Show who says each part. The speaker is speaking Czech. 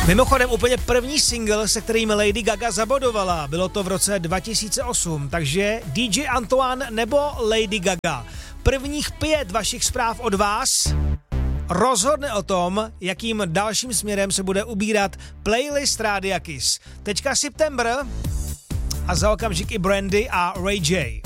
Speaker 1: Mimochodem úplně první single, se kterým Lady Gaga zabodovala, bylo to v roce 2008, takže DJ Antoine nebo Lady Gaga. Prvních 5 vašich zpráv od vás rozhodne o tom, jakým dalším směrem se bude ubírat playlist Rádia Kiss. Teďka September a za okamžik i Brandy a Ray J.